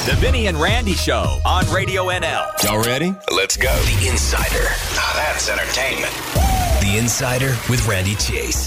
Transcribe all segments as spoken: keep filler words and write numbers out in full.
The Vinny and Randy Show on Radio N L. Y'all ready? Let's go. The Insider. Now that's entertainment. The Insider with Randy Chase.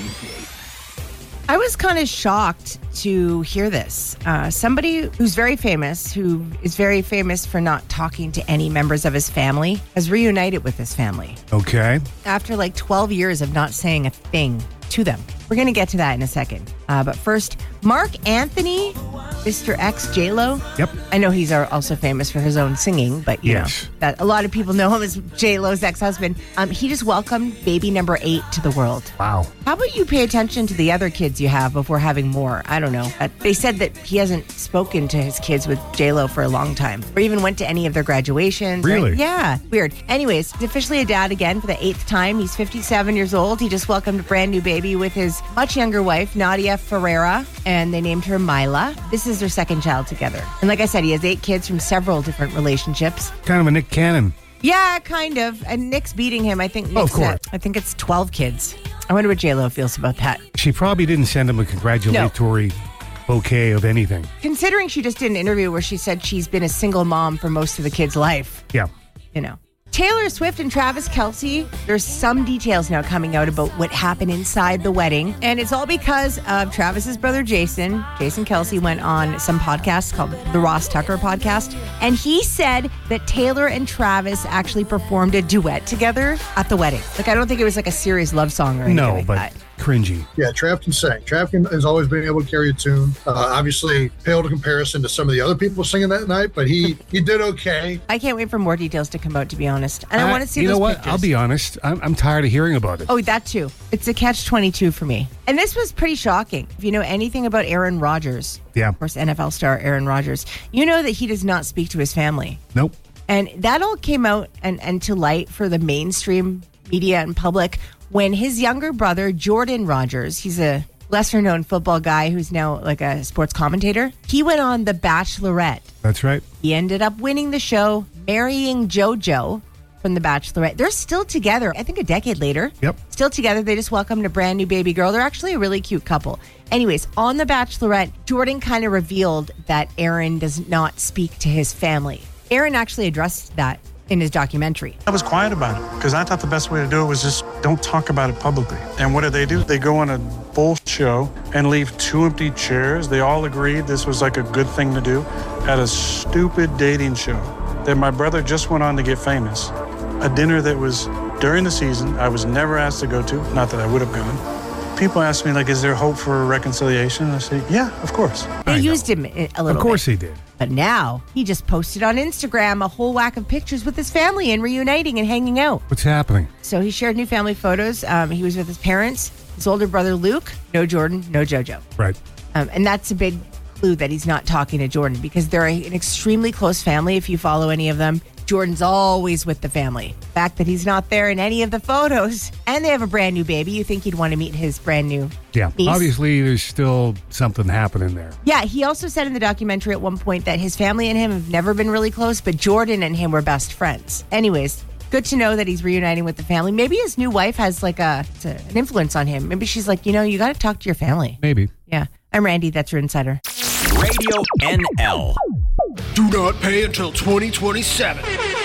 I was kind of shocked to hear this. Uh, somebody who's very famous, who is very famous for not talking to any members of his family, has reunited with his family. Okay. After like twelve years of not saying a thing to them. We're going to get to that in a second. Uh, but first, Mark Anthony, Mister X, J-Lo. Yep. I know he's also famous for his own singing, but you yes. know, that a lot of people know him as J-Lo's ex-husband. Um, he just welcomed baby number eight to the world. Wow. How about you pay attention to the other kids you have before having more? I don't know. Uh, they said that he hasn't spoken to his kids with J-Lo for a long time, or even went to any of their graduations. Really? Right? Yeah. Weird. Anyways, he's officially a dad again for the eighth time. He's fifty-seven years old. He just welcomed a brand new baby with his much younger wife, Nadia Ferreira, and they named her Mila. This is their second child together. And like I said, he has eight kids from several different relationships. Kind of a Nick Cannon. Yeah, kind of. And Nick's beating him. I think Nick's oh, of course. At, I think it's twelve kids. I wonder what J-Lo feels about that. She probably didn't send him a congratulatory no. bouquet of anything. Considering she just did an interview where she said she's been a single mom for most of the kids' life. Yeah. You know. Taylor Swift and Travis Kelce, there's some details now coming out about what happened inside the wedding. And it's all because of Travis's brother, Jason. Jason Kelce went on some podcast called the Ross Tucker Podcast. And he said that Taylor and Travis actually performed a duet together at the wedding. Like, I don't think it was like a serious love song or anything no, like but that. Cringy. Yeah, Trav can sing. Trav can, has always been able to carry a tune. Uh, obviously, pale to comparison to some of the other people singing that night, but he, he did okay. I can't wait for more details to come out, to be honest. And I, I want to see you those know what? pictures. I'll be honest. I'm, I'm tired of hearing about it. Oh, that too. It's a catch twenty-two for me. And this was pretty shocking. If you know anything about Aaron Rodgers, yeah. of course, N F L star Aaron Rodgers, you know that he does not speak to his family. Nope. And that all came out and, and to light for the mainstream media and public when his younger brother, Jordan Rodgers, he's a lesser-known football guy who's now like a sports commentator, he went on The Bachelorette. That's right. He ended up winning the show, marrying JoJo from The Bachelorette. They're still together, I think a decade later. Yep. Still together. They just welcomed a brand new baby girl. They're actually a really cute couple. Anyways, on The Bachelorette, Jordan kind of revealed that Aaron does not speak to his family. Aaron actually addressed that in his documentary. I was quiet about it because I thought the best way to do it was just don't talk about it publicly. And what did they do? They go on a full show and leave two empty chairs. They all agreed this was like a good thing to do at a stupid dating show that my brother just went on to get famous. A dinner that was during the season I was never asked to go to, not that I would have gone. People ask me, like, is there hope for reconciliation? I say, yeah, of course. They used him a little bit. Of course he did. But now, he just posted on Instagram a whole whack of pictures with his family and reuniting and hanging out. What's happening? So he shared new family photos. Um, he was with his parents, his older brother Luke, no Jordan, no JoJo. Right. Um, and that's a big clue that he's not talking to Jordan because they're an extremely close family if you follow any of them. Jordan's always with the family. The fact that he's not there in any of the photos, and they have a brand new baby, you think he'd want to meet his brand new Yeah, niece. Obviously there's still something happening there. Yeah, he also said in the documentary at one point that his family and him have never been really close, but Jordan and him were best friends. Anyways, good to know that he's reuniting with the family. Maybe his new wife has like a, an influence on him. Maybe she's like, you know, you got to talk to your family. Maybe. Yeah. I'm Randy, that's your insider. Radio N L. Do not pay until twenty twenty-seven.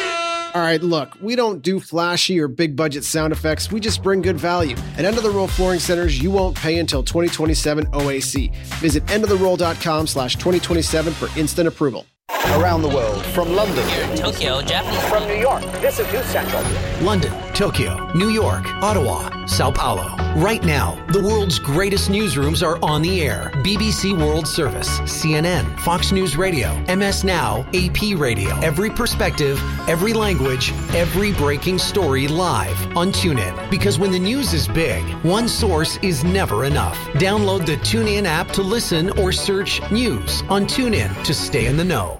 All right, look, we don't do flashy or big budget sound effects. We just bring good value. At End of the Roll Flooring Centers, you won't pay until twenty twenty-seven O A C. Visit endoftheroll.com slash 2027 for instant approval. Around the world, from London, Tokyo, Japan, from New York, this is News Central. London, Tokyo, New York, Ottawa, Sao Paulo. Right now, the world's greatest newsrooms are on the air. B B C World Service, C N N, Fox News Radio, M S Now, A P Radio. Every perspective, every language, every breaking story live on TuneIn. Because when the news is big, one source is never enough. Download the TuneIn app to listen or search news on TuneIn to stay in the know.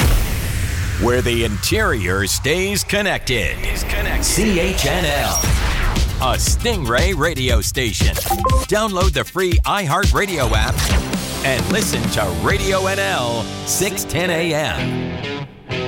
Where the interior stays connected. Is connected. C H N L. A Stingray radio station. Download the free iHeartRadio app and listen to Radio N L six ten a.m.